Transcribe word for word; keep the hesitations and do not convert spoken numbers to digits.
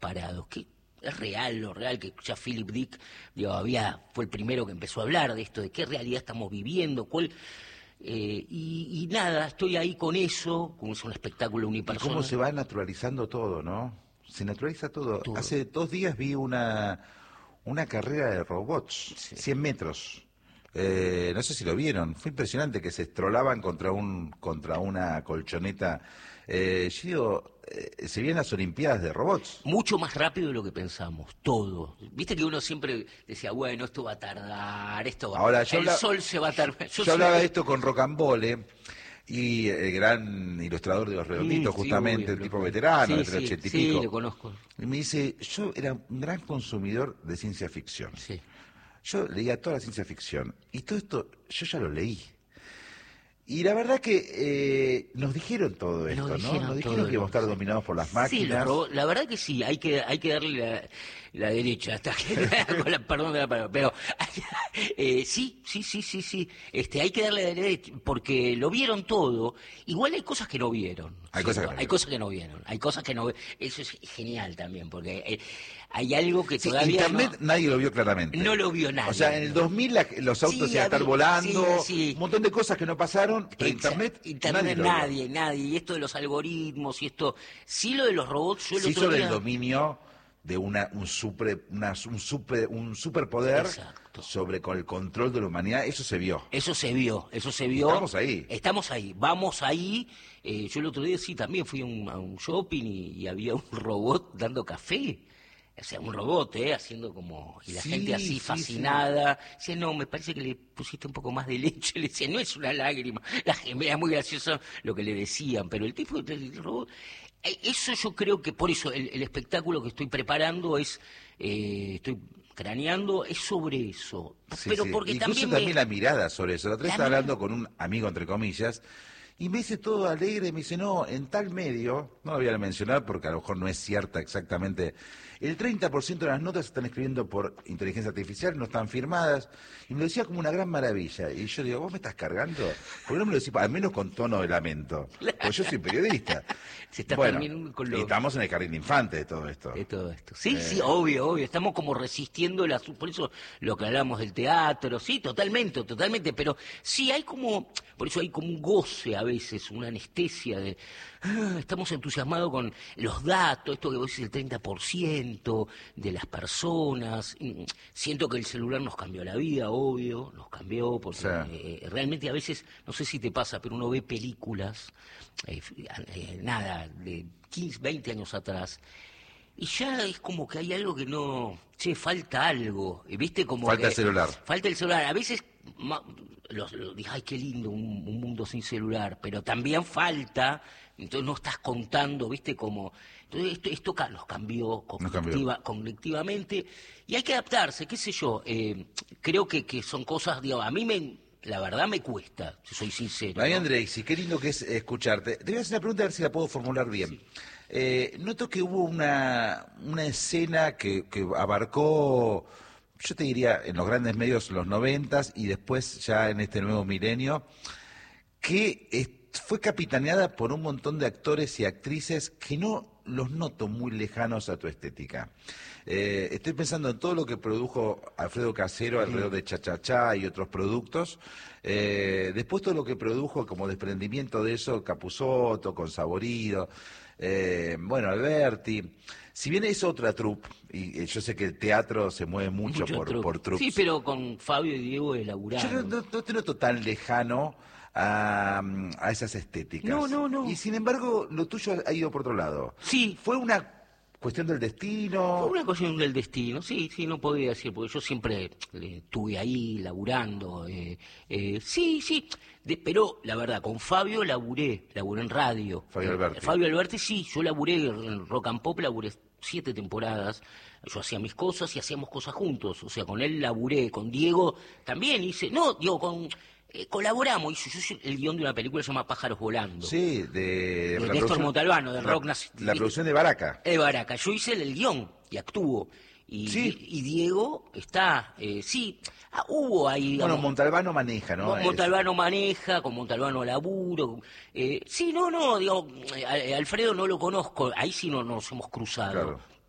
parados. ¿Qué es real, lo real? Que ya Philip Dick, digo, había, fue el primero que empezó a hablar de esto, de qué realidad estamos viviendo, cuál... Eh, y, y nada, estoy ahí con eso, como es un espectáculo unipersonal. Y cómo se va naturalizando todo, ¿no? Se naturaliza todo. todo. Hace dos días vi una, una carrera de robots, sí. cien metros. Eh, no sé si lo vieron, fue impresionante que se estrolaban contra un contra una colchoneta. Eh, yo digo, eh, se vienen las Olimpiadas de robots. Mucho más rápido de lo que pensamos, todo. Viste que uno siempre decía, bueno, esto va a tardar, esto va Ahora, yo el habla, sol se va a tardar. Yo, yo hablaba de esto con Rocambole, y el gran ilustrador de Los Redonditos, mm, justamente, sí, obvio, el tipo veterano, sí, de sí, ochenta y sí, pico. lo conozco. Y me dice, yo era un gran consumidor de ciencia ficción. Sí. Yo leía toda la ciencia ficción, y todo esto yo ya lo leí. Y la verdad que eh, nos dijeron todo esto, nos ¿no? Nos dijeron que íbamos a estar dominados por las máquinas. Sí, la verdad que sí, hay que hay que darle la, la derecha, hasta que, con la, perdón de la palabra, pero eh, sí, sí, sí, sí, sí, este, hay que darle la derecha, porque lo vieron todo. Igual hay cosas que no vieron. Hay, ¿sí? cosas, que no hay vieron. cosas que no vieron, hay cosas que no vieron. Eso es genial también, porque eh, hay algo que sí, todavía Internet no, nadie lo vio claramente. No lo vio nadie. O sea, en el dos mil la, los autos sí, iban a estar volando, sí, sí. un montón de cosas que no pasaron, pero Internet, Internet nadie, nadie, nadie. Y esto de los algoritmos y esto, sí lo de los robots, yo el sí otro sobre día... el dominio de una un super una, un super un superpoder Exacto. sobre con el control de la humanidad, eso se vio. Eso se vio, eso se vio. Estamos ahí. Estamos ahí, vamos ahí. Eh, yo el otro día sí también fui a un, a un shopping y, y había un robot dando café. O sea, un robot, ¿eh? Haciendo como... Y la sí, gente así sí, fascinada. Sí. Decía, no, me parece que le pusiste un poco más de leche. Le decía, no es una lágrima. La gente, era muy gracioso lo que le decían. Pero el tipo del robot... Eso yo creo que por eso el, el espectáculo que estoy preparando es... Eh, estoy craneando, es sobre eso. Sí, pero sí. porque Incluso también... también me... la mirada sobre eso. La otra vez estaba hablando con un amigo, entre comillas... Y me dice todo alegre, me dice, no, en tal medio, no lo voy a mencionar porque a lo mejor no es cierta exactamente, el treinta por ciento de las notas se están escribiendo por inteligencia artificial, no están firmadas, y me lo decía como una gran maravilla. Y yo digo, ¿vos me estás cargando? ¿Por qué no me lo decís, al menos con tono de lamento? Porque yo soy periodista. Se está bueno, con lo... y estamos en el jardín infante de todo esto. De todo esto. Sí, eh... sí, obvio, obvio. Estamos como resistiendo la... Por eso lo que hablamos del teatro, sí, totalmente, totalmente. Pero sí, hay como... Por eso hay como un goce a veces, una anestesia de... Ah, estamos entusiasmados con los datos, esto que vos decís, el treinta por ciento de las personas. Siento que el celular nos cambió la vida, obvio, nos cambió, porque sí. eh, realmente a veces, no sé si te pasa, pero uno ve películas, eh, eh, nada, de quince, veinte años atrás, y ya es como que hay algo que no... Che, falta algo, ¿viste? Como falta que, el celular. Falta el celular. A veces... Ma, los, los, dije, ay, qué lindo, un, un mundo sin celular, pero también falta, entonces no estás contando, ¿viste? Como, entonces esto, esto nos cambió, cognitiva, nos cambió cognitivamente, y hay que adaptarse, qué sé yo, eh, creo que, que son cosas, digo, a mí me... La verdad me cuesta, si soy sincero. María ¿no? Andreissi, qué lindo que es escucharte. Te voy a hacer una pregunta a ver si la puedo formular bien. Sí. Eh, noto que hubo una, una escena que, que abarcó, yo te diría, en los grandes medios los noventas y después ya en este nuevo milenio, que es, fue capitaneada por un montón de actores y actrices que no los noto muy lejanos a tu estética. Eh, estoy pensando en todo lo que produjo Alfredo Casero alrededor de Cha Cha Cha y otros productos. Eh, después todo lo que produjo como desprendimiento de eso, Capusotto, con Saborido, eh, bueno, Alberti. Si bien es otra troupe, y yo sé que el teatro se mueve mucho, mucho por, trupe. por troupes. Sí, pero con Fabio y Diego elaborado. Yo no, no, no te noto tan lejano a, a esas estéticas. No, no, no. Y sin embargo, lo tuyo ha ido por otro lado. Sí. Fue una cuestión del destino. Fue una cuestión del destino, sí, sí, no podía decir, porque yo siempre eh, estuve ahí laburando. Eh, eh, sí, sí, de, pero la verdad, con Fabio laburé, laburé en radio. Fabio Alberti. Eh, Fabio Alberti, sí, yo laburé en Rock and Pop, laburé siete temporadas. Yo hacía mis cosas y hacíamos cosas juntos. O sea, con él laburé, con Diego también hice, no, digo, con... Eh, colaboramos, hizo yo el guión de una película que se llama Pájaros Volando. Sí, de... De Néstor Montalbano, de la, Rock Nacional. La producción de Baraca. De Baraca. Yo hice el, el guión y actúo. Y, sí. y Diego está, eh, sí, ah, hubo ahí... Bueno, digamos, Montalbano maneja, ¿no? Montalbano maneja, con Montalbano laburo. Eh, sí, no, no, digo, Alfredo no lo conozco, ahí sí no nos hemos cruzado. Claro.